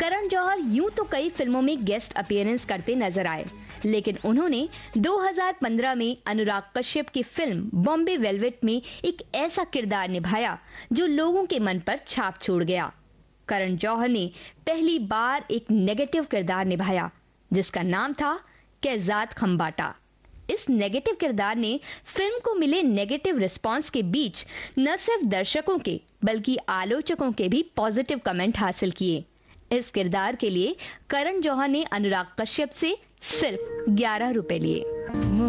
करण जौहर यूं तो कई फिल्मों में गेस्ट अपीयरेंस करते नजर आए, लेकिन उन्होंने 2015 में अनुराग कश्यप की फिल्म बॉम्बे वेलवेट में एक ऐसा किरदार निभाया जो लोगों के मन पर छाप छोड़ गया। करण जौहर ने पहली बार एक नेगेटिव किरदार निभाया जिसका नाम था कैजात खंबाटा। इस नेगेटिव किरदार ने फिल्म को मिले नेगेटिव रिस्पांस के बीच न सिर्फ दर्शकों के बल्कि आलोचकों के भी पॉजिटिव कमेंट हासिल किए। इस किरदार के लिए करण जौहर ने अनुराग कश्यप से सिर्फ ₹11 लिए।